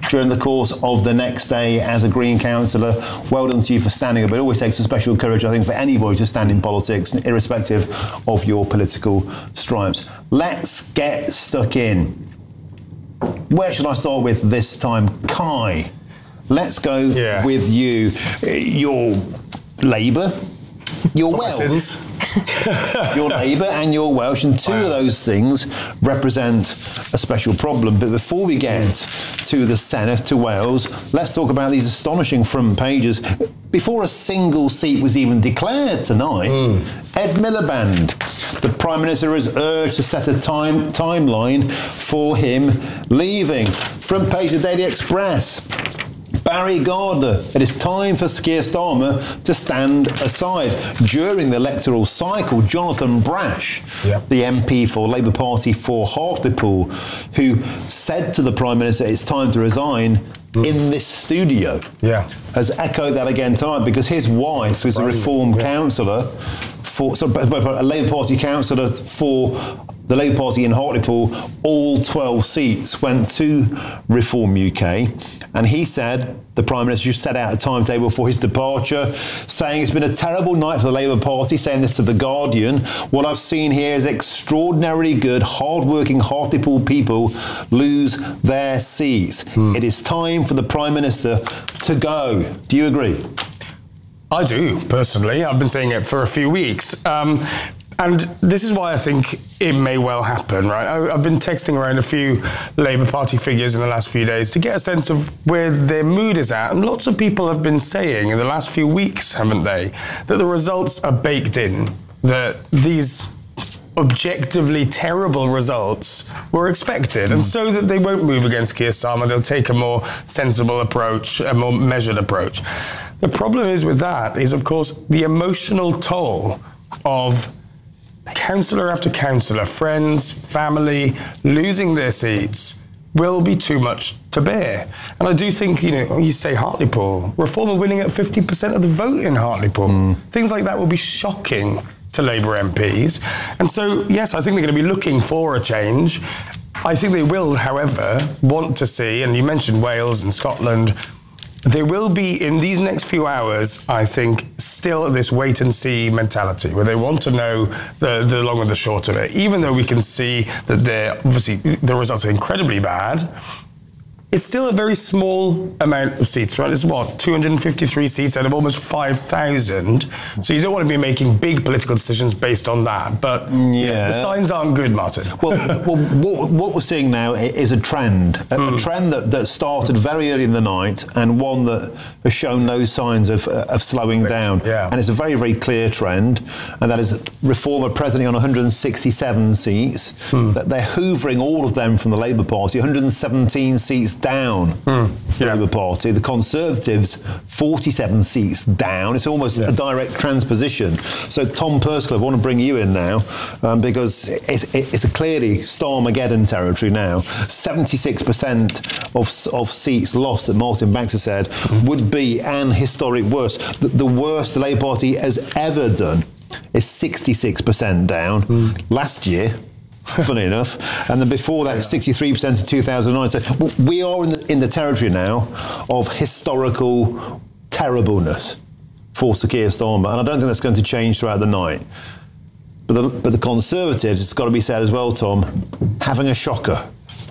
during the course of the next day as a Green councillor. Well done to you for standing up. It always takes a special courage, I think, for anybody to stand in politics, irrespective of your political stripes. Let's get stuck in. Where should I start with this time? Kai, let's go with you. You're Labour, you're Welsh. You're Labour and you're Welsh, and two of those things represent a special problem. But before we get to the Senedd, to Wales, let's talk about these astonishing front pages. Before a single seat was even declared tonight, Ed Miliband, the Prime Minister, has urged to set a timeline for him leaving. Front page of the Daily Express. Barry Gardner, it is time for Keir Starmer to stand aside. During the electoral cycle, Jonathan Brash, the MP for Labour Party for Hartlepool, who said to the Prime Minister it's time to resign in this studio, has echoed that again tonight, because his wife was a Reform councillor, a Labour Party councillor for the Labour Party in Hartlepool. All 12 seats went to Reform UK, and he said the Prime Minister should set out a timetable for his departure, saying it's been a terrible night for the Labour Party, saying this to The Guardian. What I've seen here is extraordinarily good, hard-working Hartlepool people lose their seats. It is time for the Prime Minister to go. Do you agree? I do, personally. I've been saying it for a few weeks. And this is why I think it may well happen, right? I've been texting around a few Labour Party figures in the last few days to get a sense of where their mood is at. And lots of people have been saying in the last few weeks, haven't they, that the results are baked in, that these objectively terrible results were expected, and so that they won't move against Keir Starmer. They'll take a more sensible approach, a more measured approach. The problem is with that is, of course, the emotional toll of councillor after councillor, friends, family, losing their seats will be too much to bear. And I do think, you say Hartlepool, Reform are winning at 50% of the vote in Hartlepool. Things like that will be shocking to Labour MPs. And so, yes, I think they're going to be looking for a change. I think they will, however, want to see, and you mentioned Wales and Scotland, there will be, in these next few hours, I think, still this wait-and-see mentality, where they want to know the long and the short of it. Even though we can see that obviously the results are incredibly bad, it's still a very small amount of seats, right? It's 253 seats out of almost 5,000. So you don't want to be making big political decisions based on that. But the signs aren't good, Martin. Well, what we're seeing now is a trend, a trend that started very early in the night, and one that has shown no signs of slowing down. And it's a very, very clear trend, and that is Reform are presently on 167 seats. That they're hoovering all of them from the Labour Party, 117 seats down for the Labour Party. The Conservatives, 47 seats down. It's almost a direct transposition. So, Tom Purscliffe, I want to bring you in now, because it's a clearly Starmageddon territory now. 76% of seats lost, that Martin Baxter said, would be an historic worst. The worst the Labour Party has ever done is 66% down. Last year, funny enough, and then before that, 63% in 2009. So we are in the territory now of historical terribleness for Sir Keir Starmer, and I don't think that's going to change throughout the night. But the Conservatives, it's got to be said as well, Tom, having a shocker.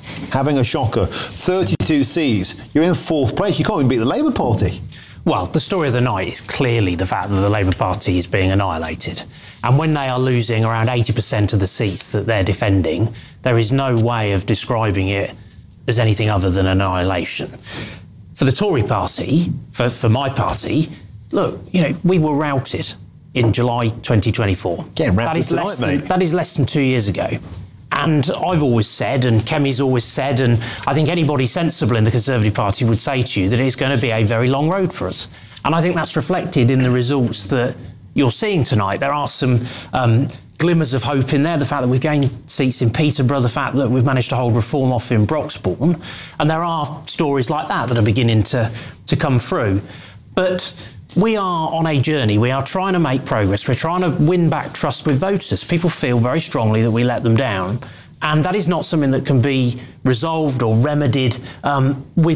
32 seats. You're in fourth place. You can't even beat the Labour Party. Well, the story of the night is clearly the fact that the Labour Party is being annihilated. And when they are losing around 80% of the seats that they're defending, there is no way of describing it as anything other than annihilation. For the Tory party, for my party, look, we were routed in July 2024. Getting routed tonight, mate. That is less than 2 years ago. And I've always said, and Kemi's always said, and I think anybody sensible in the Conservative Party would say to you that it's going to be a very long road for us. And I think that's reflected in the results that you're seeing tonight. There are some glimmers of hope in there, the fact that we've gained seats in Peterborough, the fact that we've managed to hold Reform off in Broxbourne. And there are stories like that are beginning to come through. But we are on a journey. We are trying to make progress. We're trying to win back trust with voters. People feel very strongly that we let them down. And that is not something that can be resolved or remedied with